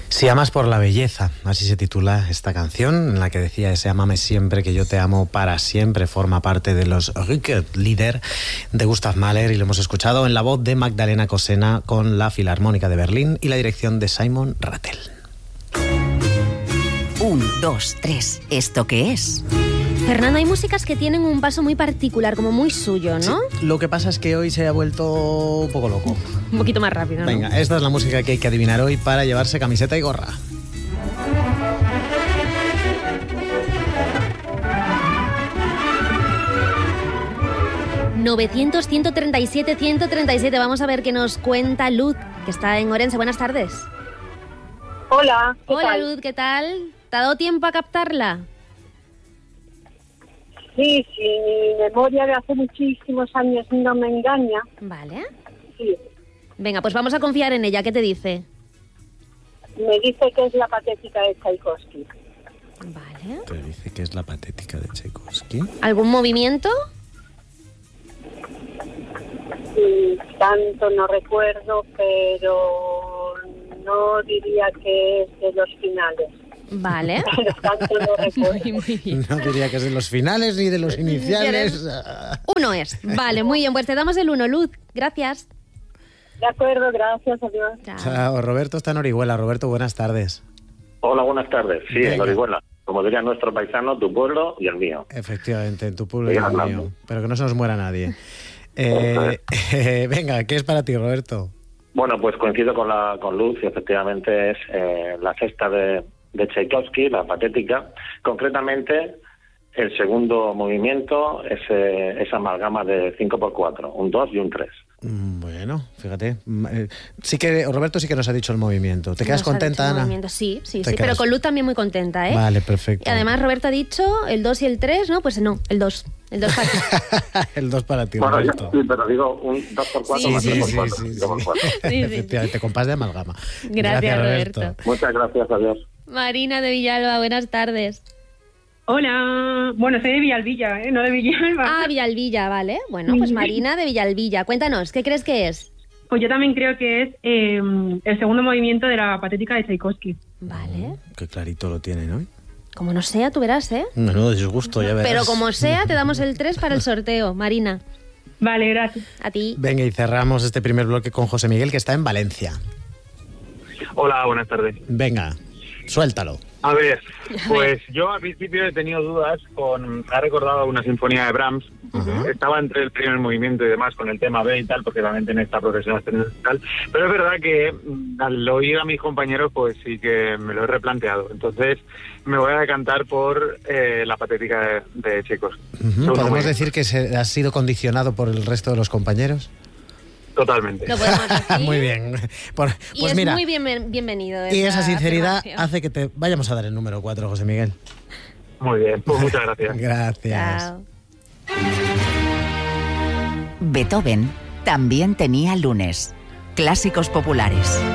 Si amas por la belleza, así se titula esta canción, en la que decía ese amame siempre, que yo te amo para siempre, forma parte de los Rückert-Lieder de Gustav Mahler, y lo hemos escuchado en la voz de Magdalena Cosena con la Filarmónica de Berlín y la dirección de Simon Rattle. 1, 2, 3, ¿esto qué es? Fernando, hay músicas que tienen un paso muy particular, como muy suyo, ¿no? Sí, lo que pasa es que hoy se ha vuelto un poco loco. Un poquito más rápido, ¿no? Venga, esta es la música que hay que adivinar hoy para llevarse camiseta y gorra. ...900-137-137. Vamos a ver qué nos cuenta Luz, que está en Orense. Buenas tardes. Hola, ¿qué Hola, tal? Luz, ¿qué tal? ¿Te ha dado tiempo a captarla? Sí, mi memoria de hace muchísimos años no me engaña. Vale. Sí, Venga, pues vamos a confiar en ella. ¿Qué te dice? me dice que es la patética de Tchaikovsky. Vale. Te dice que es la patética de Tchaikovsky. ¿Algún movimiento? Tanto no recuerdo, pero no diría que es de los finales. Vale. Pero tanto no recuerdo. Muy bien. No diría que es de los finales ni de los iniciales. Uno es. Vale, muy bien. Pues te damos el 1, Luz. Gracias. De acuerdo, gracias, adiós. Chao. Chao, Roberto está en Orihuela. Roberto, buenas tardes. Hola, buenas tardes. Sí, Venga. en Orihuela. Como diría nuestro paisano, tu pueblo y el mío. Efectivamente, en tu pueblo y Sí, en el hablando. mío. Pero que no se nos muera nadie. Venga, ¿qué es para ti, Roberto? Bueno, pues coincido con Luz y efectivamente es la sexta de Tchaikovsky, la patética. Concretamente, el segundo movimiento es esa amalgama de 5x4, un 2 y un 3. Bueno, fíjate. Sí que Roberto sí que nos ha dicho el movimiento. ¿Te quedas Nos ha contenta, dicho el Ana? movimiento. Sí, sí, Te sí. Pero quedas- con Luz también muy contenta, ¿eh? Vale, perfecto. Y además Roberto ha dicho el 2 y el 3, ¿no? Pues no, el 2. El 2 para ti. El 2 para ti, Bueno, Roberto. sí, pero digo un 2x4 Sí, más sí, 3x4. sí. 5x4. Sí. Efectivamente, compás de amalgama. Gracias, Roberto. Muchas gracias, adiós. Marina de Villalba, buenas tardes. Hola, bueno, soy de Villalbilla, no de Villalba. Ah, Villalbilla, vale. Bueno, pues Marina de Villalbilla. Cuéntanos, ¿qué crees que es? Pues yo también creo que es el segundo movimiento de la patética de Tchaikovsky. Vale. Qué clarito lo tiene, ¿no? Como no sea, tú verás, ¿eh? Menudo disgusto, ya verás. Pero como sea, te damos el 3 para el sorteo, Marina. Vale, gracias. A ti. Venga, y cerramos este primer bloque con José Miguel, que está en Valencia. Hola, buenas tardes. Venga, suéltalo. A ver, pues yo al principio he tenido dudas ha recordado una sinfonía de Brahms. Estaba entre el primer movimiento y demás con el tema B y tal, porque también tiene esta progresión tal. Pero es verdad que al oír a mis compañeros, pues sí que me lo he replanteado. Entonces me voy a decantar por la patética de Tchaikovsky. ¿Podemos decir que has sido condicionado por el resto de los compañeros? Totalmente. Lo podemos decir. Muy bien. Pues Y es mira, muy bienvenido. y esa esta sinceridad afirmación. hace que te vayamos a dar el número 4, José Miguel. Muy bien, pues muchas gracias. Gracias. Chao. Beethoven también tenía lunes. Clásicos populares.